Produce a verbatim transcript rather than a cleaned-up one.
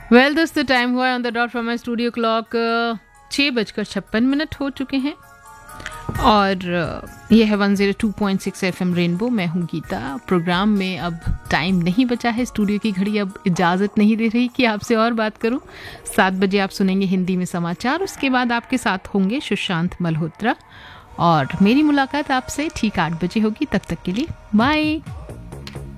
Well दोस्तों, time हुआ है on the dot from my studio clock. छः बजकर छप्पन मिनट हो चुके हैं और ये है one zero two point six F M rainbow. मैं हूँ गीता। प्रोग्राम में अब टाइम नहीं बचा है, स्टूडियो की घड़ी अब इजाज़त नहीं दे रही कि आपसे और बात करूँ। सात बजे आप सुनेंगे हिंदी में समाचार, उसके बाद आपके साथ होंगे सुशांत मल्होत्रा और मेरी मुलाकात आपसे ठीक आठ बजे होगी। तब तक के लिए बाय।